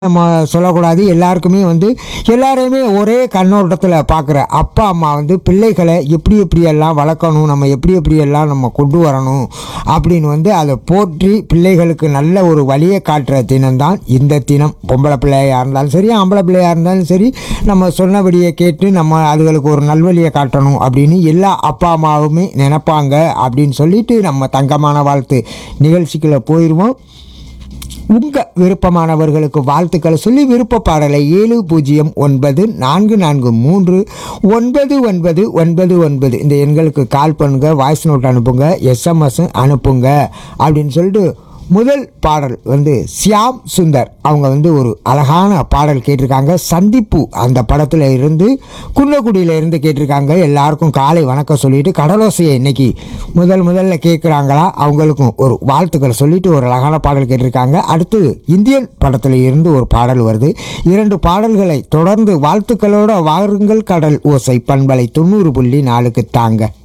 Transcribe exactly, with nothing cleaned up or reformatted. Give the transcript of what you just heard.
நம்ம சொல்லக்கூடாது. எல்லாருக்குமே வந்து எல்லாரையுமே ஒரே கண்ணோட்டத்தில் பார்க்குற அப்பா அம்மா வந்து பிள்ளைகளை எப்படி எப்படியெல்லாம் வளர்க்கணும், நம்ம எப்படி எப்படியெல்லாம் நம்ம கொண்டு வரணும் அப்படின்னு வந்து அதை போற்றி பிள்ளைகளுக்கு நல்ல ஒரு வழியை காட்டுற தினம்தான் இந்த தினம். பொம்பளை பிள்ளையாக இருந்தாலும் சரி, ஆம்பளை பிள்ளையாக இருந்தாலும் சரி, நம்ம சொன்னபடியை கேட்டு நம்ம அதுகளுக்கு ஒரு நல்வழியை காட்டணும் அப்படின்னு எல்லா அப்பா அம்மாவுமே நினைப்பாங்க அப்படின்னு சொல்லிட்டு நம்ம தங்கமான வாழ்த்து நிகழ்ச்சிக்குள்ளே போயிடுவோம். உங்கள் விருப்பமானவர்களுக்கு வாழ்த்துக்களை சொல்லி விருப்ப பாடலை ஏழு பூஜ்ஜியம் ஒன்பது நான்கு நான்கு மூன்று ஒன்பது ஒன்பது ஒன்பது ஒன்பது இந்த எண்களுக்கு கால் பண்ணுங்கள், வாய்ஸ் நோட் அனுப்புங்க, எஸ்எம்எஸ் அனுப்புங்க அப்படின்னு சொல்லிட்டு முதல் பாடல் வந்து சியாம் சுந்தர் அவங்க வந்து ஒரு அழகான பாடல் கேட்டிருக்காங்க. சந்திப்பு அந்த படத்தில் இருந்து குன்னக்குடியில் இருந்து கேட்டிருக்காங்க. எல்லாருக்கும் காலை வணக்கம் சொல்லிட்டு கடலோசையை இன்னைக்கு முதல் முதல்ல கேட்குறாங்களா அவங்களுக்கும் ஒரு வாழ்த்துக்களை சொல்லிட்டு ஒரு அழகான பாடல் கேட்டிருக்காங்க. அடுத்து இந்தியன் படத்தில் இருந்து ஒரு பாடல் வருது. இரண்டு பாடல்களை தொடர்ந்து வாழ்த்துக்களோட வாருங்கள் கடல் ஓசை பண்பலை தொண்ணூறு புள்ளி நாலுக்கு தாங்க.